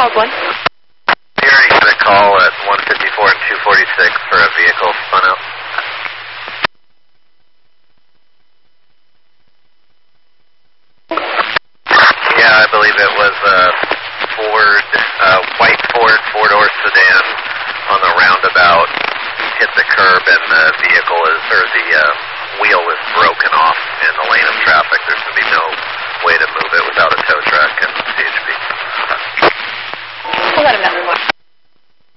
1. Gary, got a call at 154 and 246 for a vehicle spun out. Yeah, I believe it was a white Ford four-door sedan on the roundabout. Hit the curb and the vehicle the wheel is broken off in the lane of traffic. There's going to be no way to move it without